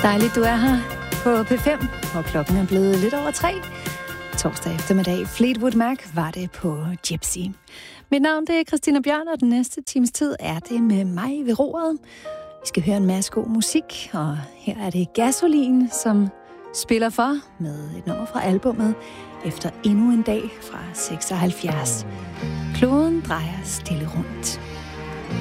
Dejligt, du er her på P5, og klokken er blevet lidt over 3. Torsdag eftermiddag. Fleetwood Mac var det på Gypsy. Mit navn det er Christina Bjørn, og den næste times tid er det med mig ved roret. Vi skal høre en masse god musik, og her er det Gasolin, som spiller for med et nummer fra albummet Efter endnu en dag fra 76. Kloden drejer stille rundt.